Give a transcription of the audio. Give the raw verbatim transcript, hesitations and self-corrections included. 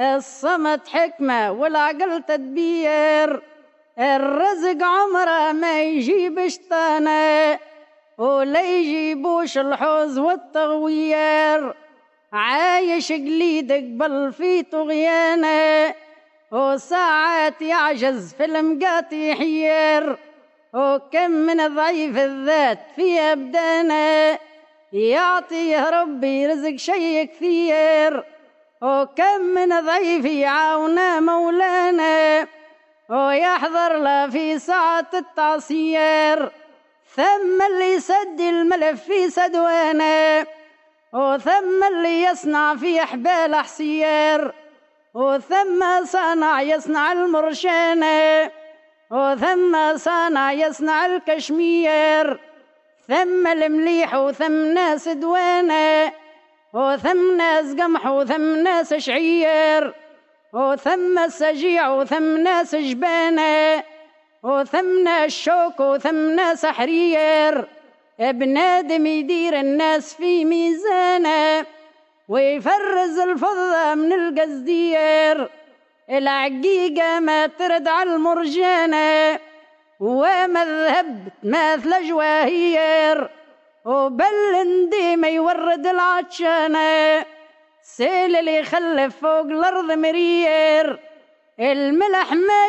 الصمت حكمة والعقل تدبير، الرزق عمره ما يجيب شطانة ولا يجيبوش الحوز والتغوير، عايش قليد قبل في طغيانه وساعات يعجز في المقات يحير، وكم من ضعيف الذات في أبدانه يعطيه ربي رزق شي كثير، وكم من ضعيف يعاونه مولانا ويحضر له في ساعة التعصير، ثم اللي يسد الملف في سدوانه وثم اللي يصنع في حبال حسير، وثم صانع يصنع المرشانة وثم صانع يصنع الكشمير، ثم المليح وثم ناس دوانة وثم ناس قمح وثم ناس شعير، وثم السجيع وثم ناس جبانة وثم ناس شوك وثم ناس حرير، ابن آدم يدير الناس في ميزانه ويفرز الفضة من القزدير، العقيقة ما ترد على المرجانة وما الذهب تماثل الجواهير، وبل ما يورد العطشانة سيل اللي يخلف فوق الأرض مرير، الملح ما